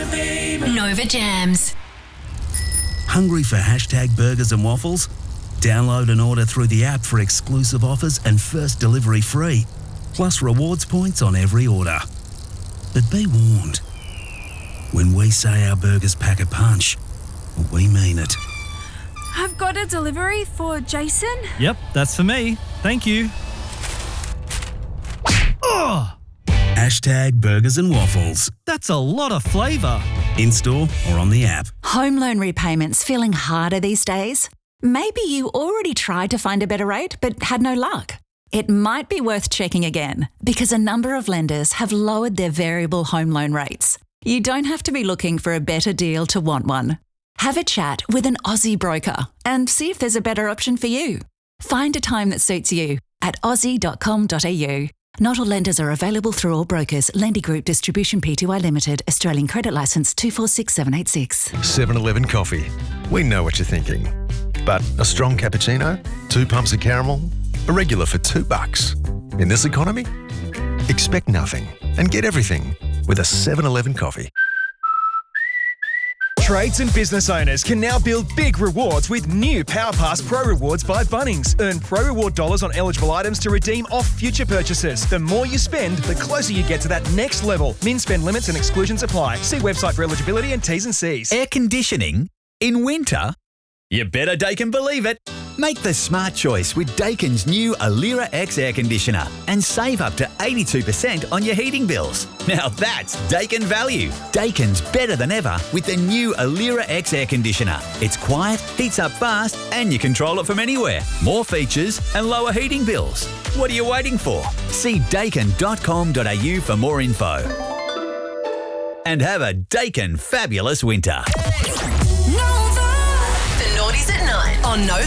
Nova Jams. Hungry for hashtag burgers and waffles? Download and order through the app for exclusive offers and first delivery free, plus rewards points on every order. But be warned, when we say our burgers pack a punch, we mean it. I've got a delivery for Jason. Yep, that's for me. Thank you. Oh! Hashtag burgers and waffles. That's a lot of flavour. In-store or on the app. Home loan repayments feeling harder these days? Maybe you already tried to find a better rate but had no luck. It might be worth checking again because a number of lenders have lowered their variable home loan rates. You don't have to be looking for a better deal to want one. Have a chat with an Aussie broker and see if there's a better option for you. Find a time that suits you at aussie.com.au. Not all lenders are available through all brokers. Lendy Group Distribution Pty Limited, Australian Credit Licence 246786. 7-Eleven coffee. We know what you're thinking. But a strong cappuccino? 2 pumps of caramel? A regular for $2. In this economy? Expect nothing and get everything with a 7-Eleven coffee. Trades and business owners can now build big rewards with new PowerPass Pro Rewards by Bunnings. Earn Pro Reward dollars on eligible items to redeem off future purchases. The more you spend, the closer you get to that next level. Min spend limits and exclusions apply. See website for eligibility and T's and C's. Air conditioning in winter? You better Daikin believe it. Make the smart choice with Daikin's new Alira X air conditioner and save up to 82% on your heating bills. Now that's Daikin value. Daikin's better than ever with the new Alira X air conditioner. It's quiet, heats up fast, and you control it from anywhere. More features and lower heating bills. What are you waiting for? See daikin.com.au for more info. And have a Daikin fabulous winter. The Naughties at Night on Nova